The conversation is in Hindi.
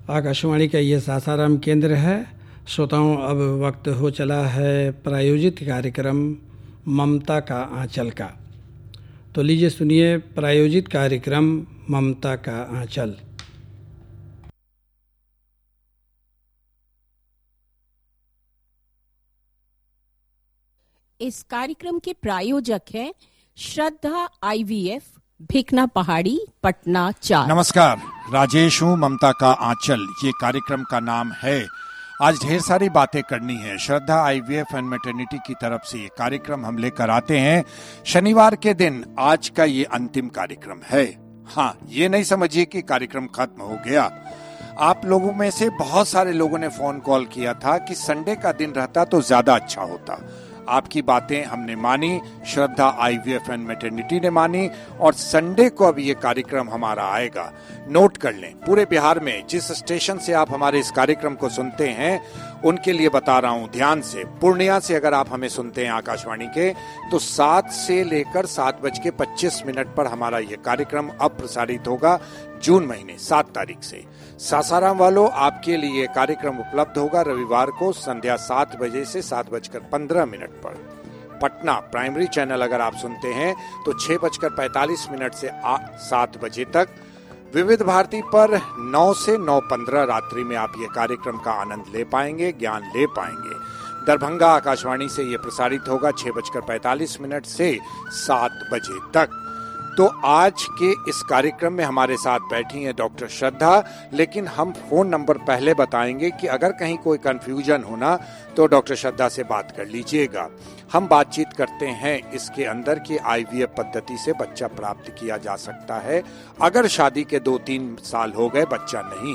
आकाशवाणी का ये सासाराम केंद्र है। श्रोताओं, अब वक्त हो चला है प्रायोजित कार्यक्रम ममता का आंचल का। तो लीजिए सुनिए प्रायोजित कार्यक्रम ममता का आंचल। इस कार्यक्रम के प्रायोजक हैं श्रद्धा IVF, भिकना पहाड़ी, पटना 4। नमस्कार, राजेश हूँ। ममता का आंचल ये कार्यक्रम का नाम है। आज ढेर सारी बातें करनी है। श्रद्धा IVF एंड मैटरनिटी की तरफ से ये कार्यक्रम हम लेकर आते हैं शनिवार के दिन। आज का ये अंतिम कार्यक्रम है। हाँ, ये नहीं समझिए कि कार्यक्रम खत्म हो गया। आप लोगों में से बहुत सारे लोगों ने फोन कॉल किया था कि संडे का दिन रहता तो ज्यादा अच्छा होता। आपकी बातें हमने मानी, श्रद्धा IVF एंड मैटरनिटी ने मानी, और संडे को अब ये कार्यक्रम हमारा आएगा। नोट कर लें, पूरे बिहार में जिस स्टेशन से आप हमारे इस कार्यक्रम को सुनते हैं उनके लिए बता रहा हूं ध्यान से। पूर्णिया से अगर आप हमें सुनते हैं आकाशवाणी के, तो 7 से लेकर 7:25 पर हमारा ये कार्यक्रम अब प्रसारित होगा जून महीने 7 तारीख से। सासाराम वालों, आपके लिए कार्यक्रम उपलब्ध होगा रविवार को संध्या 7 बजे से 7:15 पर। पटना प्राइमरी चैनल अगर आप सुनते हैं तो 6:45 से 7 बजे तक। विविध भारती पर 9 से 9:15 रात्रि में आप ये कार्यक्रम का आनंद ले पाएंगे, ज्ञान ले पाएंगे। दरभंगा आकाशवाणी से ये प्रसारित होगा 6:45 से 7 बजे तक। तो आज के इस कार्यक्रम में हमारे साथ बैठी हैं डॉक्टर श्रद्धा, लेकिन हम फोन नंबर पहले बताएंगे कि अगर कहीं कोई कंफ्यूजन होना तो डॉक्टर श्रद्धा से बात कर लीजिएगा। हम बातचीत करते हैं इसके अंदर कि IVF पद्धति से बच्चा प्राप्त किया जा सकता है। अगर शादी के 2-3 साल हो गए बच्चा नहीं